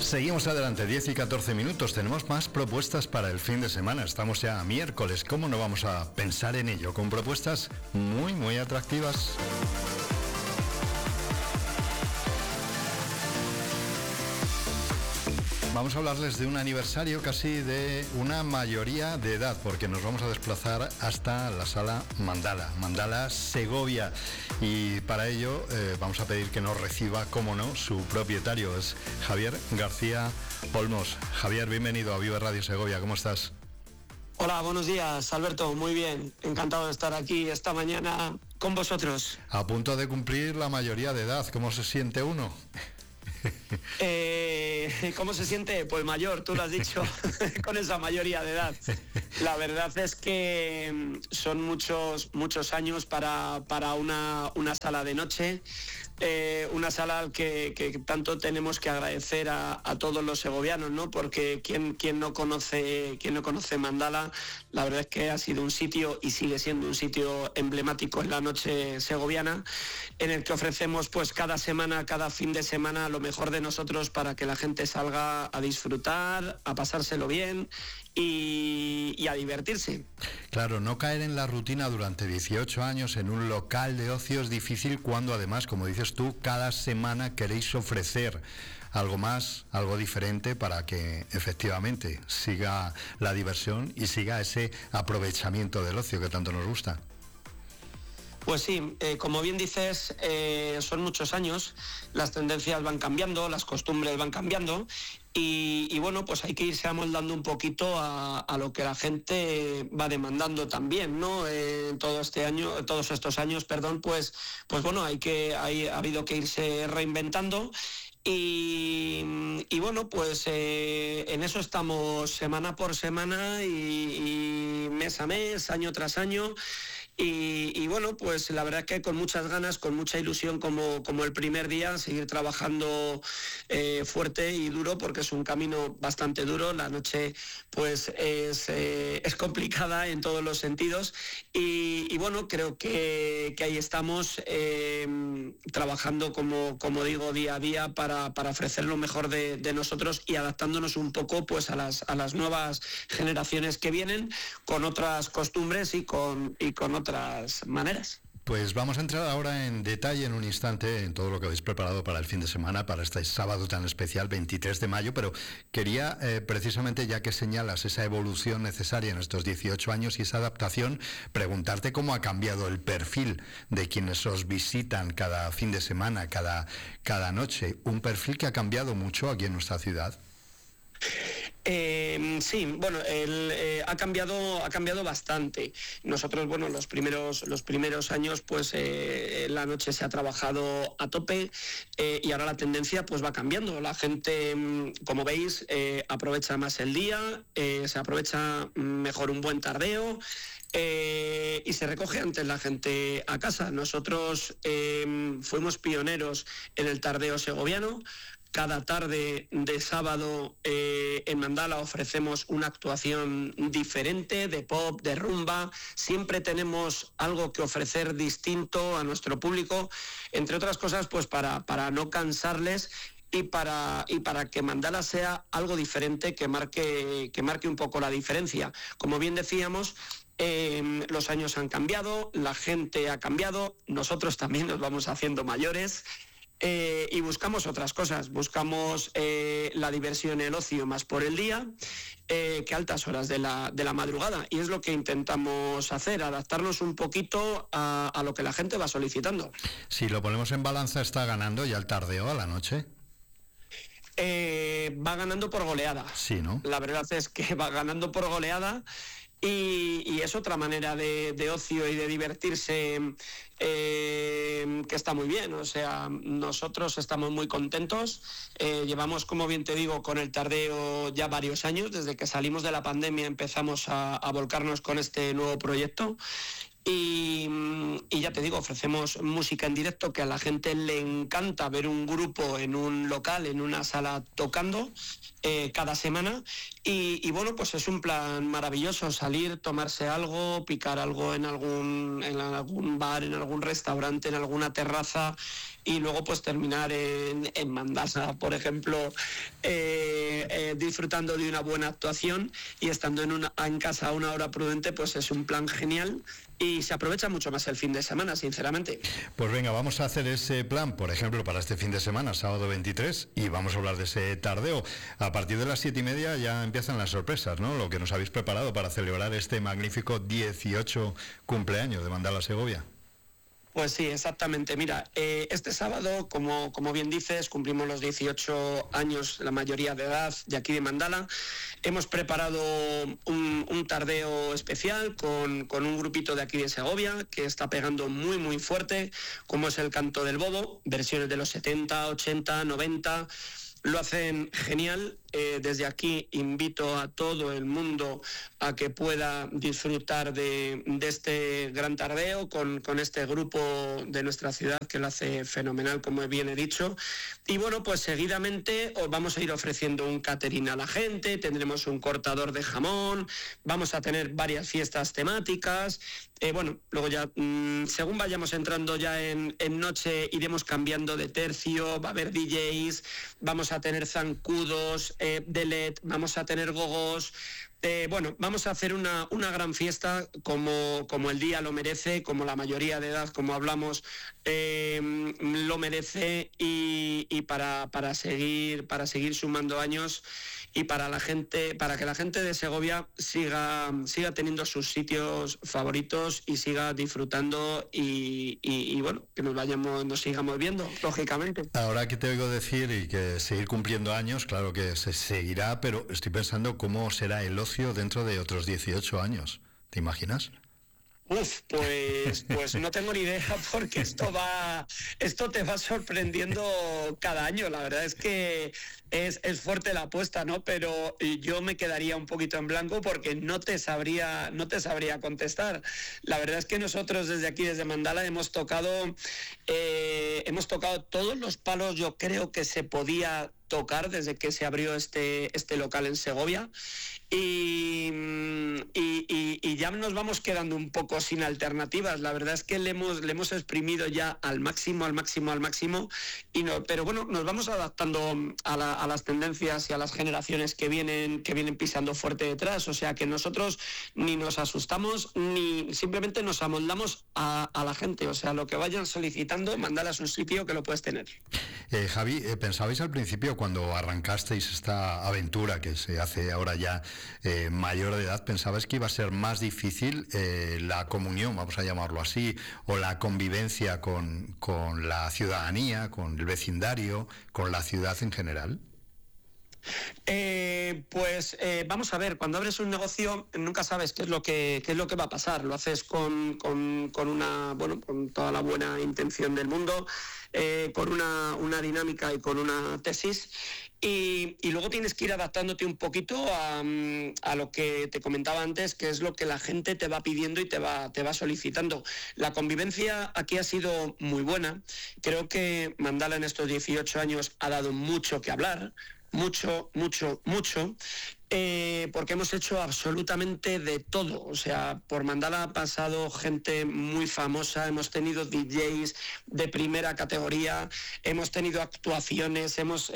Seguimos adelante, 10 y 14 minutos. Tenemos más propuestas para el fin de semana. Estamos ya a miércoles. ¿Cómo no vamos a pensar en ello? Con propuestas muy, muy atractivas. Vamos a hablarles de un aniversario casi de una mayoría de edad, porque nos vamos a desplazar hasta la sala Mandala Segovia. Y para ello vamos a pedir que nos reciba, cómo no, su propietario es Javier García Olmos. Javier, bienvenido a Vive Radio Segovia, ¿cómo estás? Hola, buenos días, Alberto, muy bien. Encantado de estar aquí esta mañana con vosotros. A punto de cumplir la mayoría de edad, ¿cómo se siente uno? ¿Cómo se siente? Pues mayor, tú lo has dicho, con esa mayoría de edad. La verdad es que son muchos años para una sala de noche, una sala al que tanto tenemos que agradecer a todos los segovianos, ¿no? Porque quien no conoce Mandala, la verdad es que ha sido un sitio y sigue siendo un sitio emblemático en la noche segoviana, en el que ofrecemos pues cada semana, cada fin de semana, lo mejor de nosotros para que la gente salga a disfrutar, a pasárselo bien y a divertirse. Claro, no caer en la rutina durante 18 años en un local de ocio es difícil cuando además, como dices tú, cada semana queréis ofrecer algo más, algo diferente para que efectivamente siga la diversión y siga ese aprovechamiento del ocio que tanto nos gusta. Pues sí, como bien dices, son muchos años, las tendencias van cambiando, las costumbres van cambiando y bueno, pues hay que irse amoldando un poquito a lo que la gente va demandando también, ¿no? Todos estos años, pues bueno, ha habido que irse reinventando. Y bueno, pues en eso estamos semana por semana y mes a mes, año tras año. Y bueno, pues la verdad que con muchas ganas, con mucha ilusión como el primer día, seguir trabajando fuerte y duro, porque es un camino bastante duro. La noche pues es complicada en todos los sentidos y bueno, creo que ahí estamos trabajando, como digo, día a día para ofrecer lo mejor de nosotros y adaptándonos un poco pues a las nuevas generaciones que vienen, con otras costumbres y con otras maneras. Pues vamos a entrar ahora en detalle en un instante en todo lo que habéis preparado para el fin de semana, para este sábado tan especial, 23 de mayo, pero quería precisamente, ya que señalas esa evolución necesaria en estos 18 años y esa adaptación, preguntarte cómo ha cambiado el perfil de quienes os visitan cada fin de semana, cada noche, un perfil que ha cambiado mucho aquí en nuestra ciudad. Sí, bueno, ha cambiado bastante. Nosotros, bueno, los primeros años, pues la noche se ha trabajado a tope y ahora la tendencia pues va cambiando. La gente, como veis, aprovecha más el día, se aprovecha mejor un buen tardeo. Y se recoge antes la gente a casa. Nosotros fuimos pioneros en el tardeo segoviano. Cada tarde de sábado en Mandala ofrecemos una actuación diferente de pop, de rumba. Siempre tenemos algo que ofrecer distinto a nuestro público, entre otras cosas pues para no cansarles y para que Mandala sea algo diferente, que marque un poco la diferencia. Como bien decíamos, los años han cambiado, la gente ha cambiado, nosotros también nos vamos haciendo mayores. Y buscamos otras cosas, buscamos la diversión y el ocio más por el día que a altas horas de la madrugada, y es lo que intentamos hacer, adaptarnos un poquito a lo que la gente va solicitando. Si lo ponemos en balanza, ¿está ganando ya el tardeo a la noche? Va ganando por goleada. Sí, ¿no? La verdad es que va ganando por goleada. Y es otra manera de ocio y de divertirse que está muy bien. O sea, nosotros estamos muy contentos. Llevamos, como bien te digo, con el tardeo ya varios años. Desde que salimos de la pandemia empezamos a volcarnos con este nuevo proyecto. Y ya te digo, ofrecemos música en directo, que a la gente le encanta ver un grupo en un local, en una sala tocando cada semana. Y bueno, pues es un plan maravilloso, salir, tomarse algo, picar algo en algún bar, en algún restaurante, en alguna terraza, y luego pues terminar en Mandala, por ejemplo, disfrutando de una buena actuación y estando en casa a una hora prudente, pues es un plan genial y se aprovecha mucho más el fin de semana, sinceramente. Pues venga, vamos a hacer ese plan, por ejemplo, para este fin de semana, sábado 23, y vamos a hablar de ese tardeo. A partir de las 7:30 ya empiezan las sorpresas, ¿no? Lo que nos habéis preparado para celebrar este magnífico 18 cumpleaños de Mandala Segovia. Pues sí, exactamente. Mira, este sábado, como bien dices, cumplimos los 18 años, la mayoría de edad de aquí de Mandala. Hemos preparado un tardeo especial con un grupito de aquí de Segovia que está pegando muy, muy fuerte, como es el Canto del Bobo, versiones de los 70, 80, 90... Lo hacen genial. Desde aquí invito a todo el mundo a que pueda disfrutar de este gran tardeo con este grupo de nuestra ciudad que lo hace fenomenal, como bien he dicho. Y bueno, pues seguidamente os vamos a ir ofreciendo un catering a la gente, tendremos un cortador de jamón, vamos a tener varias fiestas temáticas. Bueno, luego ya, según vayamos entrando ya en noche, iremos cambiando de tercio, va a haber DJs, vamos a tener zancudos de LED, vamos a tener gogos. Bueno, vamos a hacer una gran fiesta como el día lo merece, como la mayoría de edad, como hablamos, lo merece y para seguir sumando años y para que la gente de Segovia siga teniendo sus sitios favoritos y siga disfrutando y bueno, que nos sigamos viendo, lógicamente. Ahora que te oigo decir y que seguir cumpliendo años, claro que se seguirá, pero estoy pensando cómo será el ocio dentro de otros 18 años. ¿Te imaginas? Pues no tengo ni idea porque esto te va sorprendiendo cada año. La verdad es que es fuerte la apuesta, ¿no? Pero yo me quedaría un poquito en blanco porque no te sabría contestar. La verdad es que nosotros desde aquí, desde Mandala, hemos tocado todos los palos, yo creo que se podía tocar desde que se abrió este local en Segovia y ya nos vamos quedando un poco sin alternativas. La verdad es que le hemos exprimido ya al máximo pero bueno, nos vamos adaptando a las tendencias y a las generaciones que vienen pisando fuerte detrás, o sea que nosotros ni nos asustamos ni simplemente nos amoldamos a la gente, o sea, lo que vayan solicitando, mandarlas a un sitio que lo puedes tener. Javi, ¿pensabais al principio cuando arrancasteis esta aventura que se hace ahora ya mayor de edad, pensabais que iba a ser más difícil la comunión, vamos a llamarlo así, o la convivencia con la ciudadanía, con el vecindario, con la ciudad en general? Vamos a ver, cuando abres un negocio nunca sabes qué es lo que va a pasar. Lo haces con toda la buena intención del mundo, con una dinámica y con una tesis. Y luego tienes que ir adaptándote un poquito a lo que te comentaba antes, que es lo que la gente te va pidiendo y te va solicitando. La convivencia aquí ha sido muy buena. Creo que Mandala en estos 18 años ha dado mucho que hablar. Mucho, porque hemos hecho absolutamente de todo. O sea, por Mandala ha pasado gente muy famosa, hemos tenido DJs de primera categoría, hemos tenido actuaciones, hemos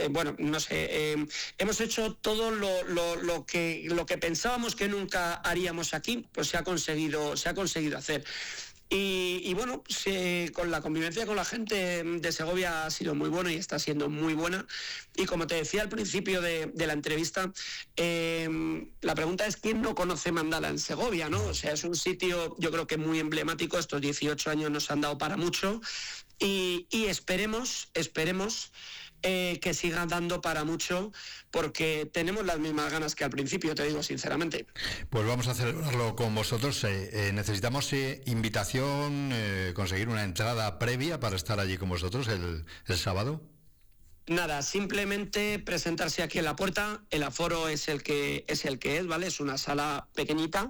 hecho todo lo que pensábamos que nunca haríamos aquí, pues se ha conseguido hacer. Y bueno, con la convivencia con la gente de Segovia ha sido muy buena y está siendo muy buena. Y como te decía al principio de la entrevista, la pregunta es ¿quién no conoce Mandala en Segovia, ¿no? O sea, es un sitio yo creo que muy emblemático. Estos 18 años nos han dado para mucho y esperemos que siga dando para mucho, porque tenemos las mismas ganas que al principio, te digo sinceramente. Pues vamos a celebrarlo con vosotros. Necesitamos invitación, conseguir una entrada previa para estar allí con vosotros el sábado. Nada, simplemente presentarse aquí en la puerta. El aforo es el que es, ¿vale? Es una sala pequeñita,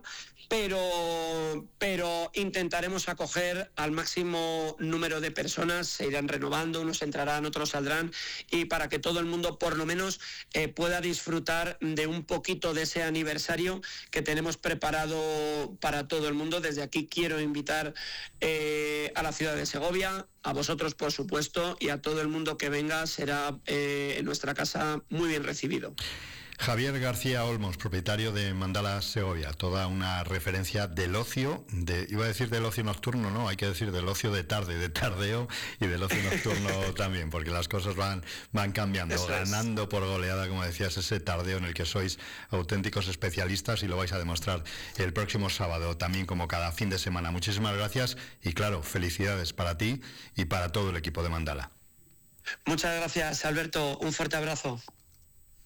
pero intentaremos acoger al máximo número de personas. Se irán renovando, unos entrarán, otros saldrán, y para que todo el mundo por lo menos pueda disfrutar de un poquito de ese aniversario que tenemos preparado para todo el mundo. Desde aquí quiero invitar a la ciudad de Segovia, a vosotros por supuesto, y a todo el mundo que venga será en nuestra casa muy bien recibido. Javier García Olmos, propietario de Mandala Segovia, toda una referencia del ocio, iba a decir del ocio nocturno, no, hay que decir del ocio de tarde, de tardeo, y del ocio nocturno también, porque las cosas van cambiando, ganando por goleada, como decías, ese tardeo en el que sois auténticos especialistas y lo vais a demostrar el próximo sábado, también como cada fin de semana. Muchísimas gracias y claro, felicidades para ti y para todo el equipo de Mandala. Muchas gracias, Alberto, un fuerte abrazo.